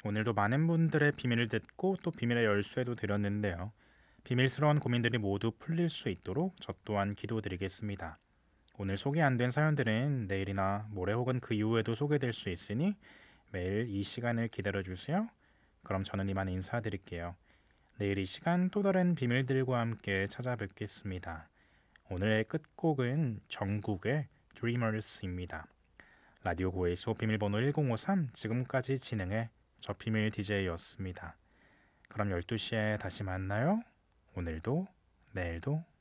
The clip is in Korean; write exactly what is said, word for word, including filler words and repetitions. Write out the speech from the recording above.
오늘도 많은 분들의 비밀을 듣고 또 비밀의 열쇠도 드렸는데요. 비밀스러운 고민들이 모두 풀릴 수 있도록 저 또한 기도드리겠습니다. 오늘 소개 안 된 사연들은 내일이나 모레 혹은 그 이후에도 소개될 수 있으니 매일 이 시간을 기다려주세요. 그럼 저는 이만 인사드릴게요. 내일 이 시간 또 다른 비밀들과 함께 찾아뵙겠습니다. 오늘의 끝곡은 정국의 Dreamers입니다. 라디오 고에이소 비밀번호 일공오삼, 지금까지 진행해 저 비밀 디제이였습니다. 그럼 열두 시에 다시 만나요. 오늘도 내일도